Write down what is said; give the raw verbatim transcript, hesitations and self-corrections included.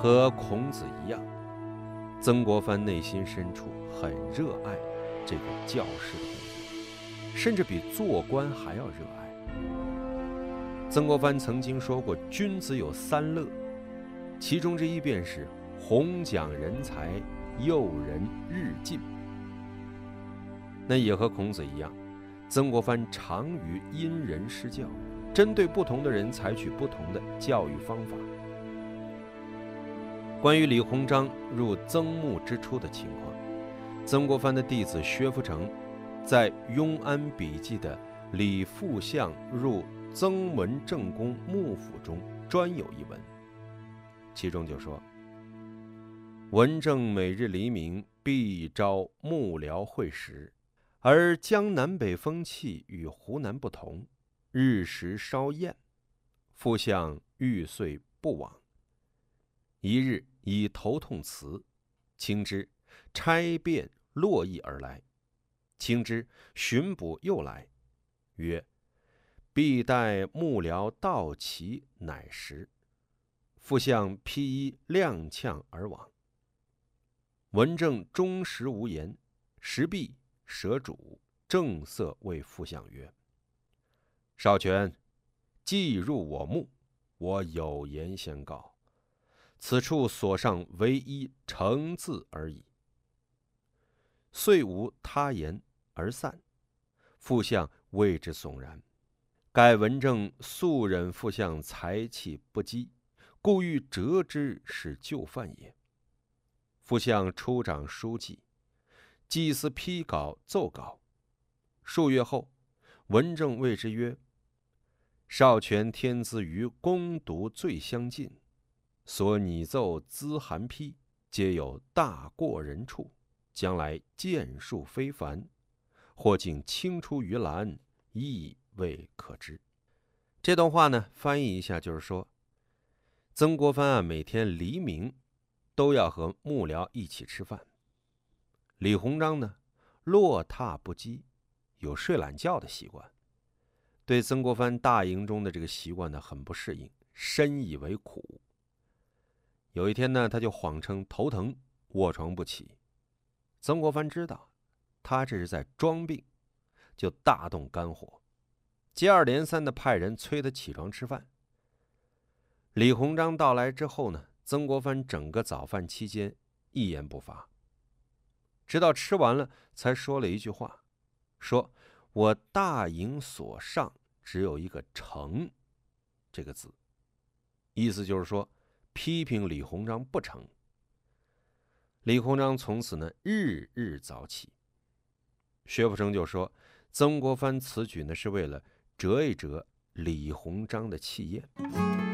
和孔子一样，曾国藩内心深处很热爱这个教师的工作，甚至比做官还要热爱。曾国藩曾经说过，君子有三乐，其中之一便是弘讲人才，诱人日进。那也和孔子一样，曾国藩常于因人施教，针对不同的人采取不同的教育方法。关于李鸿章入曾墓之初的情况，曾国藩的弟子薛福成在《庸安笔记》的李复相入曾文正公幕府中专有一文，其中就说：文正每日黎明必召幕僚会食，而江南北风气与湖南不同，日食稍晏，复相欲遂不往。一日以头痛辞，卿之差便络绎而来，卿之巡捕又来，曰：必待幕僚到齐，乃食。复相披衣踉跄而往。文正终时无言，食毕舍主，正色谓复相曰：少权，既入我墓，我有言先告，此处所上唯一诚字而已。遂无他言而散。复相谓之悚然。盖文正素忍复相才气不济，故欲折之使就犯也。复相出掌书记，祭司批稿奏稿。数月后，文正谓之曰：少权天资与攻读最相近，所拟奏资函批，皆有大过人处，将来建树非凡，或竟清出于蓝，亦未可知。这段话呢，翻译一下就是说，曾国藩啊，每天黎明都要和幕僚一起吃饭。李鸿章呢，落榻不羁，有睡懒觉的习惯，对曾国藩大营中的这个习惯呢，很不适应，深以为苦。有一天呢，他就谎称头疼，卧床不起。曾国藩知道他这是在装病，就大动肝火，接二连三的派人催他起床吃饭。李鸿章到来之后呢，曾国藩整个早饭期间一言不发，直到吃完了才说了一句话，说我大营所上只有一个诚这个字，意思就是说批评李鸿章不成。李鸿章从此呢日日早起。薛福成就说，曾国藩此举呢是为了折一折李鸿章的气焰。